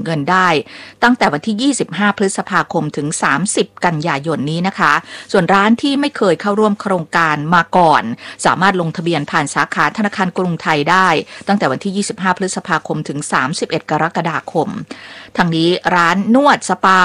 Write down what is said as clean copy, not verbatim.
เงินได้ตั้งแต่วันที่25พฤษภาคมถึง30กันยายนนี้นะคะส่วนร้านที่ไม่เคยเข้าร่วมโครงการมาก่อนสามารถลงทะเบียนผ่านสาขาธนาคารกรุงไทยได้ตั้งแต่วันที่25พฤษภาคมถึง31กรกฎาคมทางนี้ร้านนวดสปา